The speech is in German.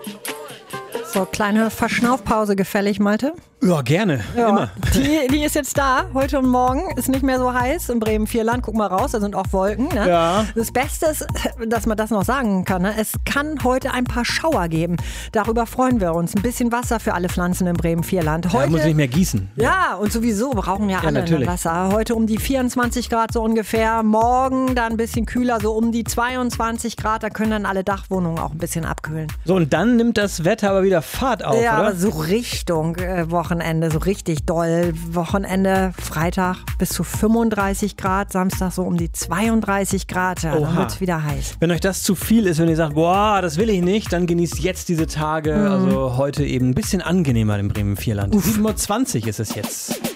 So, kleine Verschnaufpause gefällig, Malte. Ja, gerne. Ja, Immer. Die ist jetzt da, heute und morgen. Ist nicht mehr so heiß im Bremen-Vierland. Guck mal raus, da sind auch Wolken. Ne? Ja. Das Beste ist, dass man das noch sagen kann. Ne? Es kann heute ein paar Schauer geben. Darüber freuen wir uns. Ein bisschen Wasser für alle Pflanzen im Bremen-Vierland. Da muss ich nicht mehr gießen. Ja, und sowieso brauchen ja alle natürlich. Wasser. Heute um die 24 Grad so ungefähr. Morgen dann ein bisschen kühler, so um die 22 Grad. Da können dann alle Dachwohnungen auch ein bisschen abkühlen. So, und dann nimmt das Wetter aber wieder Fahrt auf, Ja, oder? aber so Richtung Wochenende, so richtig doll. Wochenende, Freitag bis zu 35 Grad, Samstag so um die 32 Grad. Ja, dann Oha. wird's wieder heiß. Wenn euch das zu viel ist, wenn ihr sagt, boah, das will ich nicht, dann genießt jetzt diese Tage. Also heute eben ein bisschen angenehmer im Bremen-Vierland. 7:20 Uhr ist es jetzt.